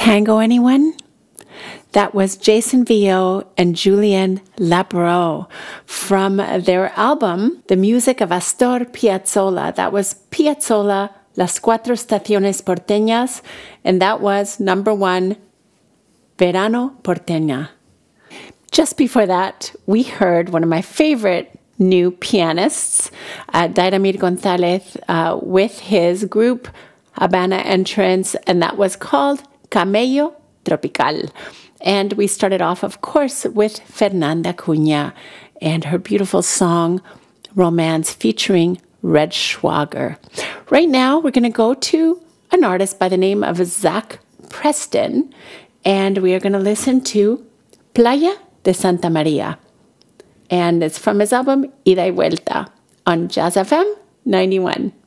Tango, anyone? That was Jason Vio and Julian Labro from their album, The Music of Astor Piazzolla. That was Piazzolla, Las Cuatro Estaciones Porteñas, and that was number 1, Verano Porteña. Just before that, we heard one of my favorite new pianists, Dairamir Gonzalez, with his group Habana Entrance, and that was called Camello Tropical. And we started off, of course, with Fernanda Cunha and her beautiful song, Romance, featuring Red Schwager. Right now, we're going to go to an artist by the name of Zach Preston, and we are going to listen to Playa de Santa Maria. And it's from his album Ida y Vuelta on Jazz FM 91.